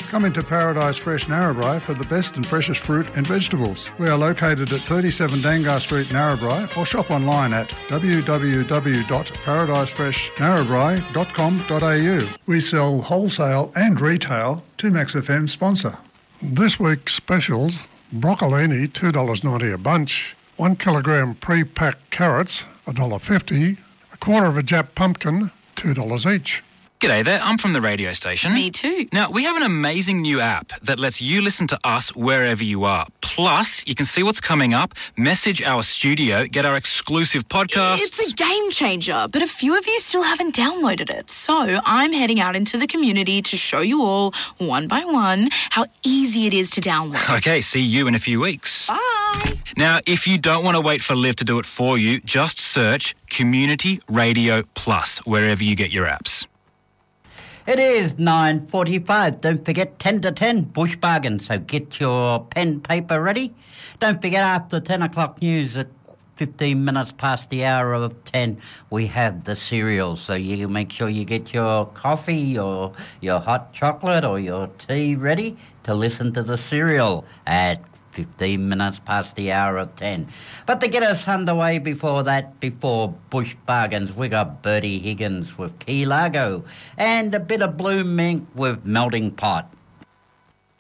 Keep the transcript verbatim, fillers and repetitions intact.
Come into Paradise Fresh Narrabri for the best and freshest fruit and vegetables. We are located at thirty-seven Dangar Street, Narrabri, or shop online at w w w dot paradise fresh narrabri dot com dot a u. We sell wholesale and retail. two Max F M sponsor. This week's specials: broccolini, two dollars ninety a bunch, one kilogram pre-packed carrots, one dollar fifty, a quarter of a Jap pumpkin, two dollars each. G'day there, I'm from the radio station. Me too. Now, we have an amazing new app that lets you listen to us wherever you are. Plus, you can see what's coming up, message our studio, get our exclusive podcasts. It's a game changer, but a few of you still haven't downloaded it. So I'm heading out into the community to show you all, one by one, how easy it is to download. Okay, see you in a few weeks. Bye. Now, if you don't want to wait for Liv to do it for you, just search Community Radio Plus wherever you get your apps. It is nine forty-five. Don't forget ten to ten, Bush Bargain. So get your pen, paper ready. Don't forget after ten o'clock news at fifteen minutes past the hour of ten, we have the cereals. So you make sure you get your coffee or your hot chocolate or your tea ready to listen to the cereal at fifteen minutes past the hour of ten. But to get us underway before that, before Bush Bargains, we got Bertie Higgins with Key Largo and a bit of Blue Mink with Melting Pot.